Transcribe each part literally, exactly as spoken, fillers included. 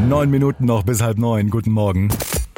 Neun Minuten noch bis halb neun. Guten Morgen.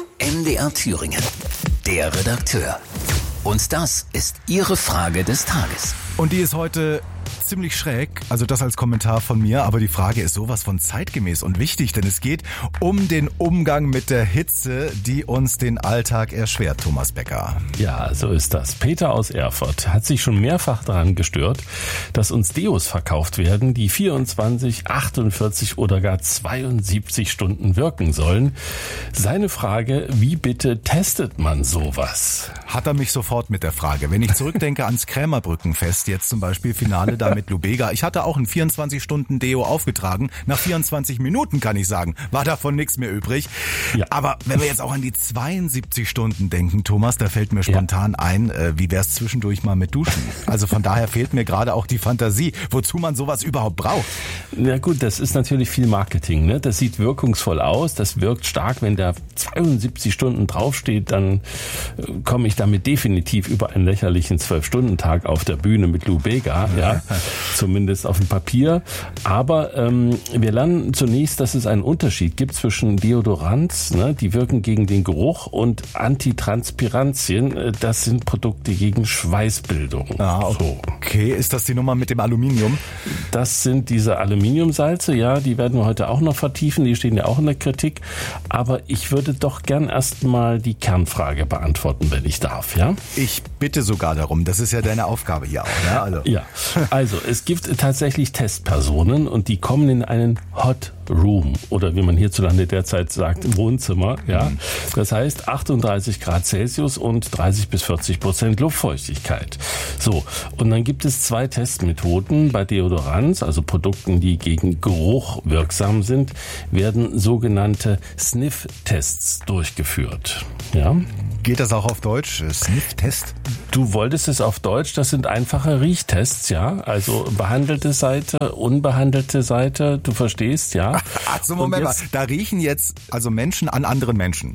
M D R Thüringen, der Redakteur. Und das ist Ihre Frage des Tages. Und die ist heute ziemlich schräg, also das als Kommentar von mir, aber die Frage ist sowas von zeitgemäß und wichtig, denn es geht um den Umgang mit der Hitze, die uns den Alltag erschwert, Thomas Becker. Ja, so ist das. Peter aus Erfurt hat sich schon mehrfach daran gestört, dass uns Deos verkauft werden, die vierundzwanzig, achtundvierzig oder gar zweiundsiebzig Stunden wirken sollen. Seine Frage, wie bitte testet man sowas? Hat er mich sofort mit der Frage. Wenn ich zurückdenke ans Krämerbrückenfest, jetzt zum Beispiel Finale da mit Lubega. Ich hatte auch ein vierundzwanzig-Stunden-Deo aufgetragen. Nach vierundzwanzig Minuten, kann ich sagen, war davon nichts mehr übrig. Ja. Aber wenn wir jetzt auch an die zweiundsiebzig Stunden denken, Thomas, da fällt mir spontan ja. ein, äh, wie wär's zwischendurch mal mit Duschen? Also von daher fehlt mir gerade auch die Fantasie, wozu man sowas überhaupt braucht. Na gut, das ist natürlich viel Marketing, ne? Das sieht wirkungsvoll aus, das wirkt stark. Wenn da zweiundsiebzig Stunden draufsteht, dann äh, komme ich damit definitiv über einen lächerlichen zwölf-Stunden-Tag auf der Bühne mit Lubega, ja. Zumindest auf dem Papier. Aber ähm, wir lernen zunächst, dass es einen Unterschied gibt zwischen Deodorants, ne, die wirken gegen den Geruch, und Antitranspirantien, das sind Produkte gegen Schweißbildung. Ah, okay. So. Ist das die Nummer mit dem Aluminium? Das sind diese Aluminiumsalze, ja, die werden wir heute auch noch vertiefen, die stehen ja auch in der Kritik. Aber ich würde doch gern erstmal die Kernfrage beantworten, wenn ich darf, ja? Ich bitte sogar darum, das ist ja deine Aufgabe hier auch, ne? Also. Ja. Also, es gibt tatsächlich Testpersonen und die kommen in einen Hot Room oder wie man hierzulande derzeit sagt, Wohnzimmer. Ja, mhm. Das heißt achtunddreißig Grad Celsius und dreißig bis vierzig Prozent Luftfeuchtigkeit. So, und dann gibt es zwei Testmethoden. Bei Deodorants, also Produkten, die gegen Geruch wirksam sind, werden sogenannte Sniff-Tests durchgeführt. Ja. Geht das auch auf Deutsch? Sniff-Test? Du wolltest es auf Deutsch, das sind einfache Riechtests, ja. Also behandelte Seite, unbehandelte Seite, du verstehst, ja. Ach so, Moment mal, da riechen jetzt also Menschen an anderen Menschen.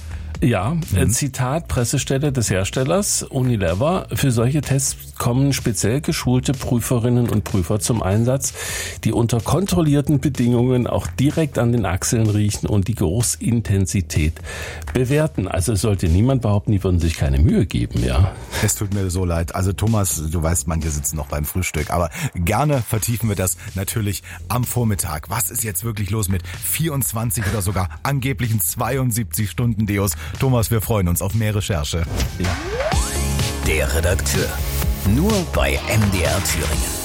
Ja, mhm. Zitat Pressestelle des Herstellers Unilever. Für solche Tests kommen speziell geschulte Prüferinnen und Prüfer zum Einsatz, die unter kontrollierten Bedingungen auch direkt an den Achseln riechen und die Geruchsintensität bewerten. Also es sollte niemand behaupten, die würden sich keine Mühe geben, ja. Es tut mir so leid. Also Thomas, du weißt, manche sitzen noch beim Frühstück, aber gerne vertiefen wir das natürlich am Vormittag. Was ist jetzt wirklich los mit vierundzwanzig oder sogar angeblichen zweiundsiebzig Stunden Deos? Thomas, wir freuen uns auf mehr Recherche. Ja. Der Redakteur. Nur bei M D R Thüringen.